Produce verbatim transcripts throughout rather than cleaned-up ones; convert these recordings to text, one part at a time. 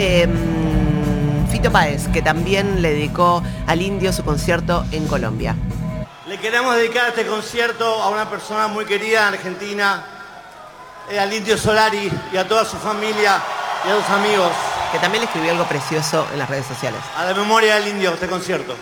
eh, Fito Páez, que también le dedicó al Indio su concierto en Colombia. Le queremos dedicar este concierto a una persona muy querida en Argentina, eh, al Indio Solari y a toda su familia y a sus amigos. Que también le escribió algo precioso en las redes sociales. A la memoria del Indio, este concierto.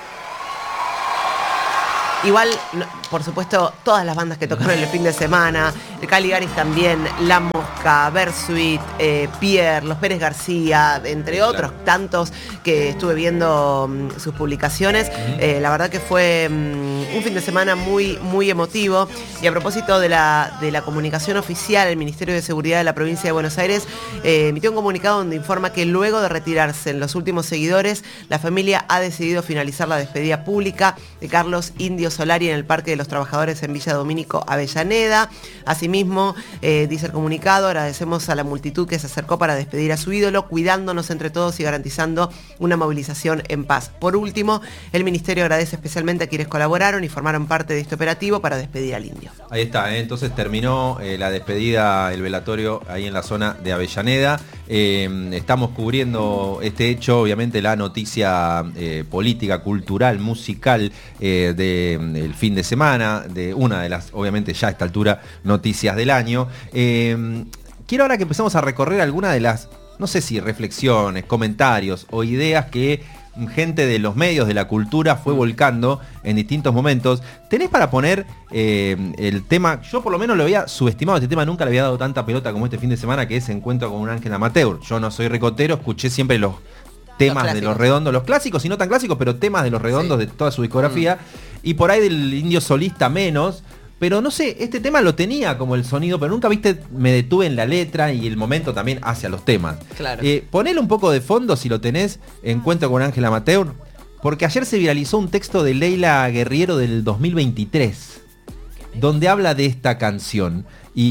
Igual, por supuesto, todas las bandas que tocaron el fin de semana, el Caligaris también, La Mosca, Bersuit, eh, Pierre, Los Pérez García, entre otros claro. tantos que estuve viendo um, sus publicaciones. Uh-huh. Eh, la verdad que fue um, un fin de semana muy, muy emotivo. Y a propósito de la, de la comunicación oficial, el Ministerio de Seguridad de la Provincia de Buenos Aires eh, emitió un comunicado donde informa que luego de retirarse en los últimos seguidores, la familia ha decidido finalizar la despedida pública de Carlos Indio Solari en el Parque de los Trabajadores en Villa Domínico, Avellaneda. Asimismo, eh, dice el comunicado, agradecemos a la multitud que se acercó para despedir a su ídolo, cuidándonos entre todos y garantizando una movilización en paz. Por último, el Ministerio agradece especialmente a quienes colaboraron y formaron parte de este operativo para despedir al Indio. Ahí está, ¿eh? Entonces terminó eh, la despedida, el velatorio ahí en la zona de Avellaneda. Eh, estamos cubriendo este hecho, obviamente la noticia eh, política, cultural, musical eh, de el fin de semana, de una de las, obviamente ya a esta altura, noticias del año. Eh, quiero ahora que empecemos a recorrer algunas de las, no sé si reflexiones, comentarios o ideas que gente de los medios de la cultura fue volcando en distintos momentos. ¿Tenés para poner eh, el tema? Yo por lo menos lo había subestimado, este tema nunca le había dado tanta pelota como este fin de semana, que es Encuentro con un ángel amateur. Yo no soy recotero, escuché siempre los temas los de Los Redondos, los clásicos y no tan clásicos, pero temas de Los Redondos sí. de toda su discografía. Mm. Y por ahí del Indio Solista menos, pero no sé, este tema lo tenía como el sonido, pero nunca, viste, me detuve en la letra y el momento también hacia los temas. Claro. Eh, ponele un poco de fondo si lo tenés, Encuentro con Ángel Amateur, porque ayer se viralizó un texto de Leila Guerriero del dos mil veintitrés, donde habla de esta canción.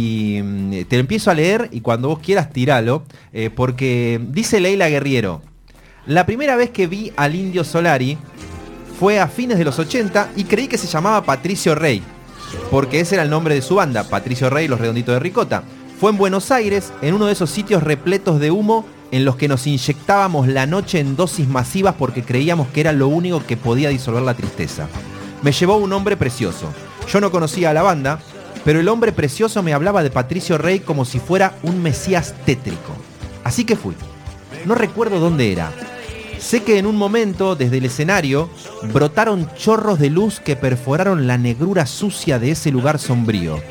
Y mm, te lo empiezo a leer y cuando vos quieras tiralo, eh, porque dice Leila Guerriero: la primera vez que vi al Indio Solari fue a fines de los ochenta y creí que se llamaba Patricio Rey, porque ese era el nombre de su banda, Patricio Rey y los Redonditos de Ricota. Fue en Buenos Aires, en uno de esos sitios repletos de humo en los que nos inyectábamos la noche en dosis masivas porque creíamos que era lo único que podía disolver la tristeza. Me llevó un hombre precioso. Yo no conocía a la banda, pero el hombre precioso me hablaba de Patricio Rey como si fuera un mesías tétrico. Así que fui. No recuerdo dónde era. Sé que en un momento, desde el escenario, brotaron chorros de luz que perforaron la negrura sucia de ese lugar sombrío.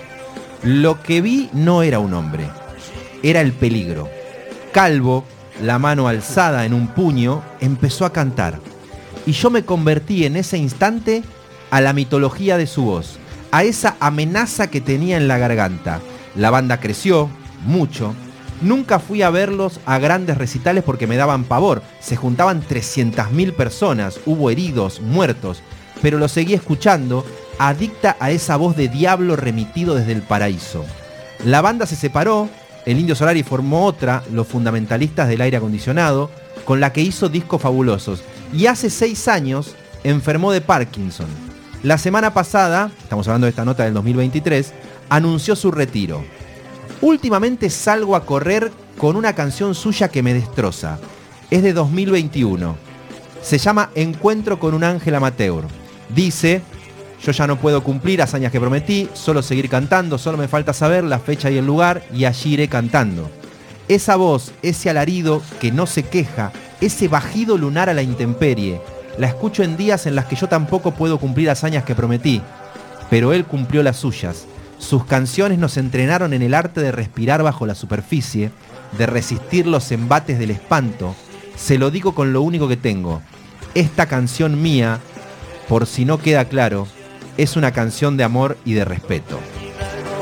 Lo que vi no era un hombre, era el peligro. Calvo, la mano alzada en un puño, empezó a cantar. Y yo me convertí en ese instante a la mitología de su voz, a esa amenaza que tenía en la garganta. La banda creció, mucho. Nunca fui a verlos a grandes recitales porque me daban pavor. Se juntaban trescientas mil personas, hubo heridos, muertos, pero lo seguí escuchando, adicta a esa voz de diablo remitido desde el paraíso. La banda se separó, el Indio Solari formó otra, Los Fundamentalistas del Aire Acondicionado, con la que hizo discos fabulosos, y hace seis años enfermó de Parkinson. La semana pasada, estamos hablando de esta nota del dos mil veintitrés, anunció su retiro. Últimamente salgo a correr con una canción suya que me destroza. Es de dos mil veintiuno. Se llama Encuentro con un ángel amateur. Dice: yo ya no puedo cumplir hazañas que prometí, solo seguir cantando, solo me falta saber la fecha y el lugar y allí iré cantando. Esa voz, ese alarido que no se queja, ese bajido lunar a la intemperie, la escucho en días en las que yo tampoco puedo cumplir hazañas que prometí, pero él cumplió las suyas. Sus canciones nos entrenaron en el arte de respirar bajo la superficie, de resistir los embates del espanto. Se lo digo con lo único que tengo. Esta canción mía, por si no queda claro, es una canción de amor y de respeto.